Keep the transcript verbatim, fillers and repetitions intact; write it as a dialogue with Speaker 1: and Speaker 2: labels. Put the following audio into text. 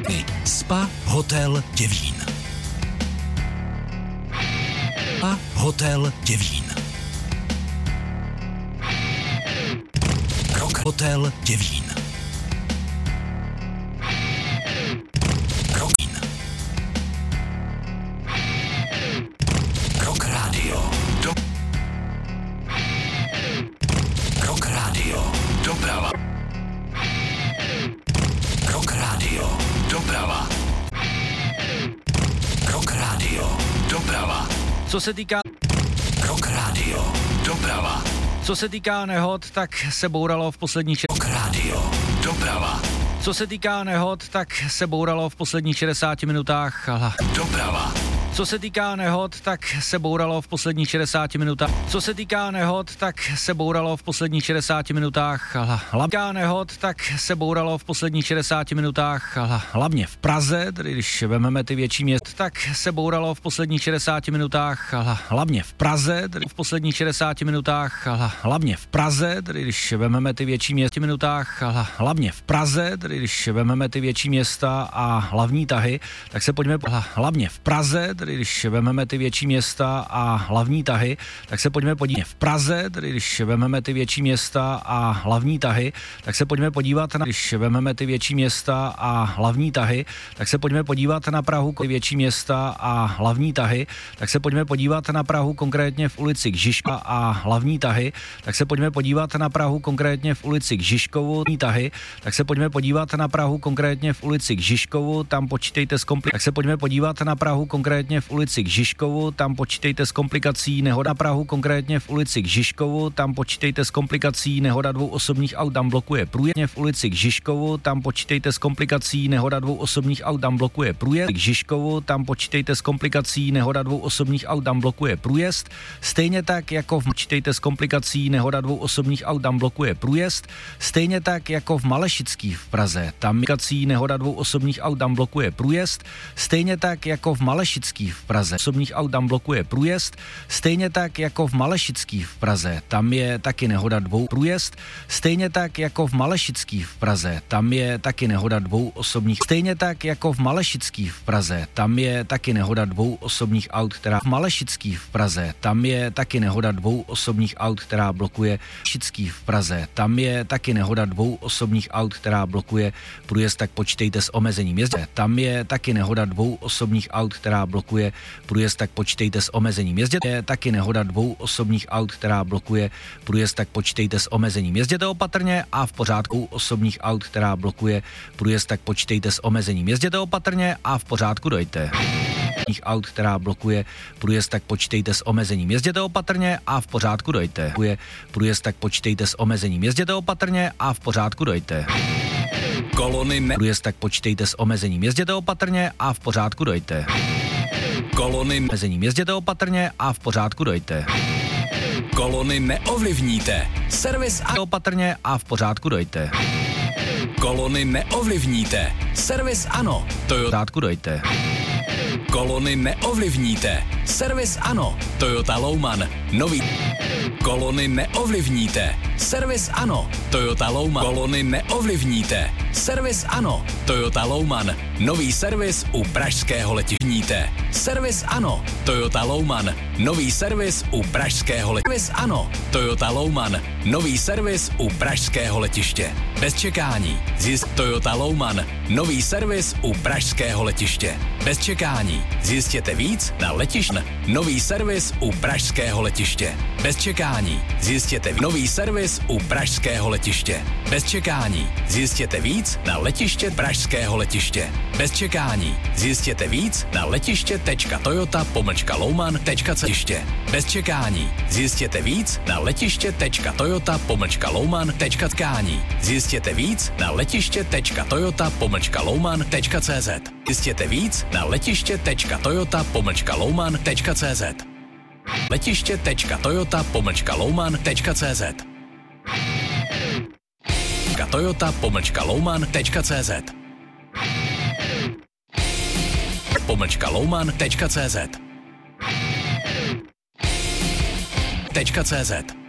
Speaker 1: Spa Hotel Děvín. Spa Hotel Děvín. Rock Hotel Děvín. Rock. Rock Radio. Do... Rock Radio. Doprava. Rock Radio. Doprava. Rock Radio. Doprava.
Speaker 2: Co se týká
Speaker 1: Rock Radio. Doprava.
Speaker 2: Co se týká nehod, tak se bouralo v posledních
Speaker 1: Rock Radio. Doprava.
Speaker 2: Co se týká nehod, tak se bouralo v posledních šedesáti minutách.
Speaker 1: Doprava.
Speaker 2: Co se týká nehod, tak se bouralo v posledních šedesáti minutách. Co se týká nehod, tak se bouralo v posledních šedesáti minutách. Hlavně nehod, tak se bouralo v posledních šedesáti minutách. Hlavně v Praze, tedy když vezmeme ty větší města, tak se bouralo v posledních šedesáti minutách. Hlavně v Praze, tedy v posledních šedesáti minutách. Hlavně v Praze, tedy když vezmeme ty větší města, minutách. Hlavně v Praze, tedy když vezmeme ty větší města a hlavní tahy, tak se pojďme hlavně v Praze, tedy když vezmeme ty větší města a hlavní tahy, tak se pojďme podívat v Praze, tedy když vezmeme ty větší města a hlavní tahy, tak se pojďme podívat na, když vezmeme ty větší města a hlavní tahy, tak se pojďme podívat na Prahu, větší města a hlavní tahy, tak se pojďme podívat na Prahu konkrétně v ulici Žižka a hlavní tahy, tak se pojďme podívat na Prahu konkrétně v ulici Žižkovu, tahy, tak se pojďme podívat na Prahu konkrétně v ulici Žižkovu, tam počítejte s kompli- tak se pojďme podívat na Prahu konkrétně v ulici Žižkovu, tam počítejte s komplikací nehoda Prahu konkrétně v ulici Žižkovu, tam počítejte s komplikací nehoda dvou osobních aut, tam blokuje průjezd v ulici Žižkovu, tam počítejte s komplikací nehoda dvou osobních aut, tam blokuje průjezd k Žižkovu, tam počítejte s komplikací nehoda dvou osobních aut, tam blokuje průjezd, stejně tak jako v počítejte s komplikací nehoda dvou osobních aut, tam blokuje průjezd, stejně tak jako v Malešický v Praze, tam komplikací nehoda dvou osobních aut, tam blokuje průjezd, stejně tak jako v Malešický v Praze osobních aut tam blokuje průjezd, stejně tak jako v Malešický v Praze, tam je taky nehoda dvou průjezd, stejně tak jako v Malešický v Praze, tam je taky nehoda dvou osobních, stejně tak jako v Malešický v Praze, tam je taky nehoda dvou osobních aut, která v Malešický v Praze, tam je taky nehoda dvou osobních aut, která blokuje Malešický v Praze, tam je taky nehoda dvou osobních aut, která blokuje průjezd, tak počítejte s omezením jezdy. Tam je taky nehoda dvou osobních aut, která blokuje průjezd, tak počítejte s omezením jezděte. Je taky nehoda dvou osobních aut, která blokuje průjezd, tak počítejte s omezením jezděte opatrně a v pořádku osobních aut, která blokuje průjezd, tak počítejte s omezením jezděte opatrně a v pořádku dojte. Aut, která blokuje průjezd, tak počítejte s omezením jezděte opatrně a v pořádku dojte. Průjezd, tak počítejte s omezením jezděte opatrně a v pořádku dojte. Kolony ne... Průjezd, tak počítejte s omezením jezděte opatrně a v pořádku dojte. Kolony omezením jezděte opatrně a v pořádku dojte. Kolony neovlivníte. Servis a opatrně a v pořádku dojte. Kolony neovlivníte. Servis ano. To je v pořádku dojte. Kolony neovlivníte. Servis ano. Toyota Louman. Nový. Kolony neovlivníte. Servis ano. Toyota Louman. Kolony neovlivníte. Servis ano. Toyota Louman. Nový servis u pražského letiště. Servis ano. Toyota Louman. Nový servis u pražského letiště. Servis ano. Toyota Louman. Nový servis u pražského letiště. Bez čekání. Zjist Toyota Louman. Nový servis u pražského letiště. Bez čekání. Zjistěte víc na letiště. Nový servis u pražského letiště. Bez čekání. Zjistěte nový servis u pražského letiště. Bez čekání. Zjistěte víc na letiště pražského letiště. Bez čekání. Zjistěte víc na letiště.toyota pomlčka louman tečka cé. Bez čekání. Zjistěte víc na letiště.toyota pomlčka louman tečka cé. Zjistěte víc na letiště.toyota pomlčka louman tečka cé. Zjistěte víc na letiště.toyota pomlčka louman tečka cé. Letiště.toyota pomlčka louman tečka cé. Toyota pomlčka louman tečka cé. Pomlčka louman tečka cé. Tečka cé zet.